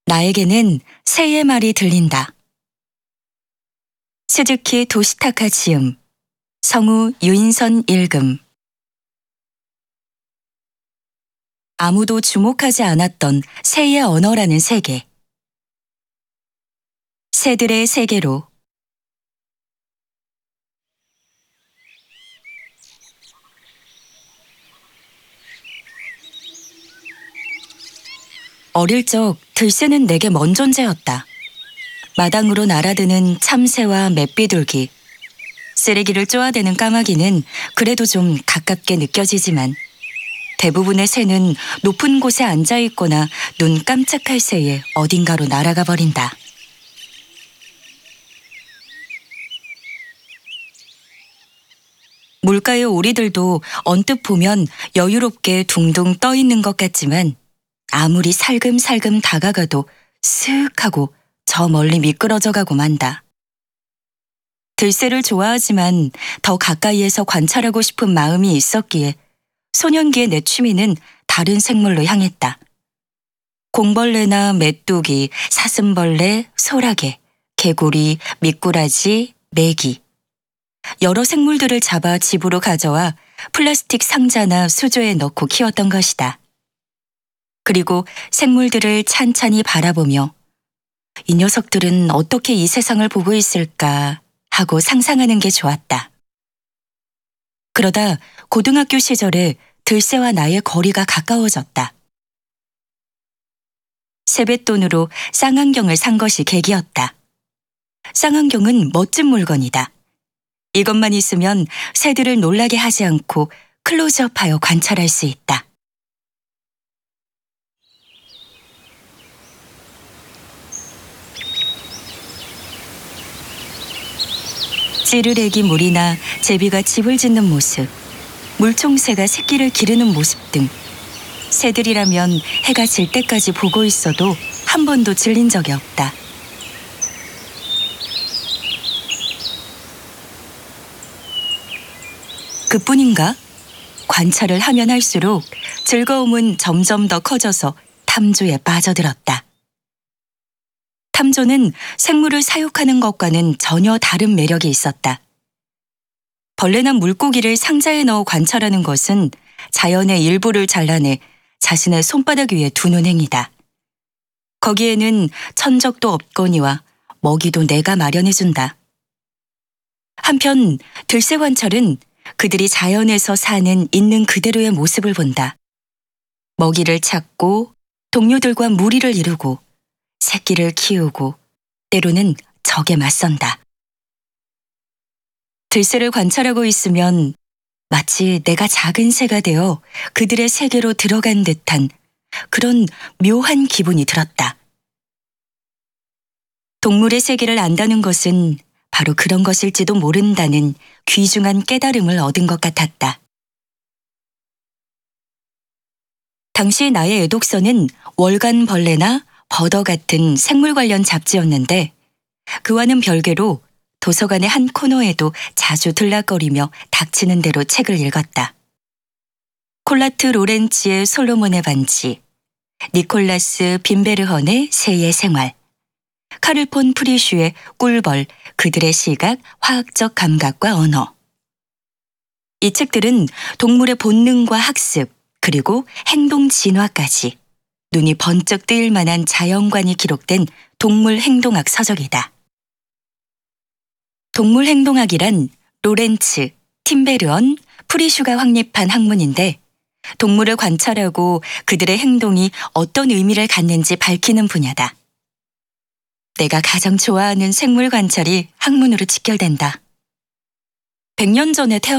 나에게는 새의 말이 들린다. 스즈키 도시타카 지음, 성우 유인선 읽음. 아무도 주목하지 않았던 새의 언어라는 세계. 새들의 세계로. 어릴 적 들새는 내게 먼 존재였다. 마당으로 날아드는 참새와 맷비둘기, 쓰레기를 쪼아대는 까마귀는 그래도 좀 가깝게 느껴지지만 대부분의 새는 높은 곳에 앉아있거나 눈 깜짝할 새에 어딘가로 날아가 버린다. 물가의 오리들도 언뜻 보면 여유롭게 둥둥 떠 있는 것 같지만 아무리 살금살금 다가가도 슥 하고 저 멀리 미끄러져 가고 만다. 들새를 좋아하지만 더 가까이에서 관찰하고 싶은 마음이 있었기에 소년기의 내 취미는 다른 생물로 향했다. 공벌레나 메뚜기, 사슴벌레, 소라게, 개구리, 미꾸라지, 메기. 여러 생물들을 잡아 집으로 가져와 플라스틱 상자나 수조에 넣고 키웠던 것이다. 그리고 생물들을 찬찬히 바라보며 이 녀석들은 어떻게 이 세상을 보고 있을까 하고 상상하는 게 좋았다. 그러다 고등학교 시절에 들새와 나의 거리가 가까워졌다. 세뱃돈으로 쌍안경을 산 것이 계기였다. 쌍안경은 멋진 물건이다. 이것만 있으면 새들을 놀라게 하지 않고 클로즈업하여 관찰할 수 있다. 찌르레기 물이나 제비가 집을 짓는 모습, 물총새가 새끼를 기르는 모습 등 새들이라면 해가 질 때까지 보고 있어도 한 번도 질린 적이 없다. 그뿐인가? 관찰을 하면 할수록 즐거움은 점점 더 커져서 탐조에 빠져들었다. 탐조는 생물을 사육하는 것과는 전혀 다른 매력이 있었다. 벌레나 물고기를 상자에 넣어 관찰하는 것은 자연의 일부를 잘라내 자신의 손바닥 위에 두는 행위다. 거기에는 천적도 없거니와 먹이도 내가 마련해준다. 한편 들새 관찰은 그들이 자연에서 사는 있는 그대로의 모습을 본다. 먹이를 찾고 동료들과 무리를 이루고 새끼를 키우고 때로는 적에 맞선다. 들새를 관찰하고 있으면 마치 내가 작은 새가 되어 그들의 세계로 들어간 듯한 그런 묘한 기분이 들었다. 동물의 세계를 안다는 것은 바로 그런 것일지도 모른다는 귀중한 깨달음을 얻은 것 같았다. 당시 나의 애독서는 월간 벌레나 버더 같은 생물 관련 잡지였는데 그와는 별개로 도서관의 한 코너에도 자주 들락거리며 닥치는 대로 책을 읽었다. 콜라트 로렌츠의 솔로몬의 반지, 니콜라스 빈베르헌의 새의 생활, 카를 폰 프리슈의 꿀벌, 그들의 시각, 화학적 감각과 언어. 이 책들은 동물의 본능과 학습, 그리고 행동 진화까지 눈이 번쩍 뜨일 만한 자연관이 기록된 동물 행동학 서적이다. 동물 행동학이란 로렌츠, 틴베르언, 프리슈가 확립한 학문인데 동물을 관찰하고 그들의 행동이 어떤 의미를 갖는지 밝히는 분야다. 내가 가장 좋아하는 생물 관찰이 학문으로 직결된다. 100년 전에 태어난